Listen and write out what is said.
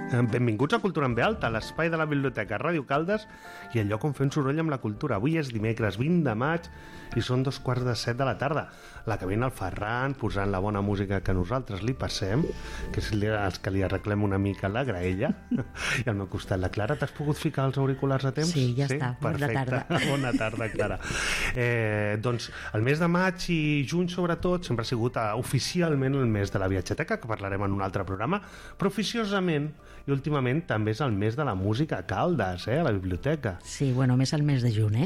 Benvinguts a Cultura en Ve Alta, l'espai de la Biblioteca Ràdio Caldes i el lloc on fem soroll amb la cultura. Avui és dimecres 20 de maig i són 2:15 de la tarda. La cabina el Ferran posant la bona música que nosaltres li passem, que és els que li arreglem una mica la graella. I al meu costat la Clara. T'has pogut ficar els auriculars a temps? Sí, ja està. Perfecte. Bona tarda. Bona tarda, Clara. Doncs el mes de maig i juny, sobretot, sempre ha sigut oficialment el mes de la viatgeteca, que parlarem en un altre programa, però oficiosament i últimament també és el mes de la música a Caldes, a la biblioteca. Sí, bueno, més el mes de juny,